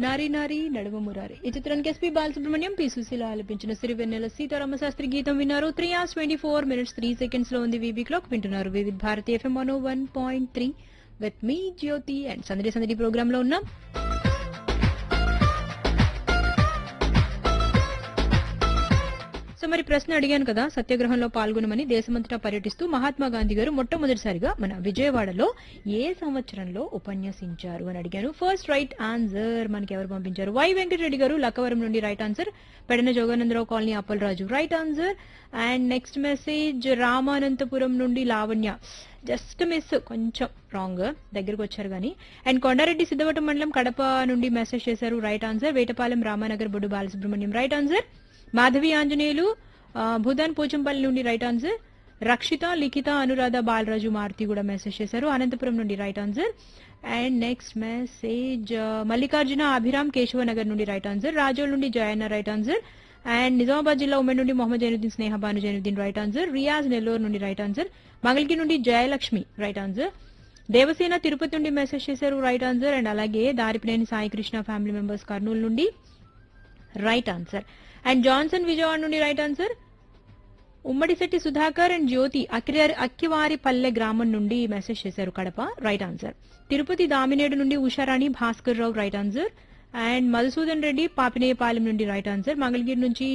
నారీ నారీ నడుమ మురారి ఈ చిత్రానికి ఎస్పీ బాలసుబ్రహ్మణ్యం పి సుశీల ఆలపించిన సిరివెన్నెల సీతారామ శాస్త్రి గీతం విన్నారు. 3:24 లో ఉంది వీబీ క్లాక్. వింటున్నారు వివిధ Bharati FM 101.3 with me Jyothi and సందడి సందడి ప్రోగ్రామ్ లో ఉన్నాం. సో మరి ప్రశ్న అడిగాను కదా, సత్యాగ్రహంలో పాల్గొనమని. దేశమంతటా పర్యటిస్తూ మహాత్మా గాంధీ గారు మొట్టమొదటిసారిగా మన విజయవాడలో ఏ సంవత్సరంలో ఉపన్యసించారు అని అడిగాను. ఫస్ట్ రైట్ ఆన్సర్ మనకి ఎవరు పంపించారు? వై వెంకటరెడ్డి గారు లక్కవరం నుండి right answer. Pedana Jogananda Rao colony Appalaraju right answer. And next message Ramanantapuram నుండి లావణ్య, జస్ట్ మిస్, కొంచెం రాంగ్, దగ్గరకు వచ్చారు కానీ. అండ్ కొండారెడ్డి సిద్ధవటం మండలం కడప నుండి మెసేజ్ చేశారు రైట్ ఆన్సర్. వేటపాలెం రామానగర్ బొడ్డు బాలసుబ్రహ్మణ్యం రైట్ ఆన్సర్. మాధవి ఆంజనేయులు భూదాన్ పోచంపల్లి నుండి రైట్ ఆన్సర్. రక్షిత లిఖిత అనురాధ బాలరాజు మారుతి కూడా మెసేజ్ చేశారు అనంతపురం నుండి right answer. And next message Mallikarjuna Abhiram Keshavanagar నుండి రైట్ ఆన్సర్. రాజోల్ నుండి Jayanna right answer. And Nizamabad జిల్లా ఉమెన్ నుండి మొహమ్మద్ జైనుద్దీన్ స్నేహ భాను జైనుద్దీన్ రైట్ ఆన్సర్. రియాజ్ నెల్లూరు నుండి రైట్ ఆన్సర్. మంగళగిరి నుండి జయలక్ష్మి రైట్ ఆన్సర్. దేవసేన తిరుపతి నుండి మెసేజ్ చేశారు రైట్ ఆన్సర్. అండ్ అలాగే దారిపినేని సాయికృష్ణ ఫ్యామిలీ మెంబర్స్ కర్నూలు నుండి right answer. And Johnson Vijayawada నుండి right answer. Ummadisetti Sudhakar and జ్యోతి అక్కివారిపల్లె గ్రామం నుండి మెసేజ్ చేశారు కడప రైట్ ఆన్సర్. తిరుపతి దామినేడు నుండి Usharani Bhaskar Rao right answer. And Madhusudan Reddy Papineyapalem నుండి రైట్ ఆన్సర్. మంగళగిరి నుంచి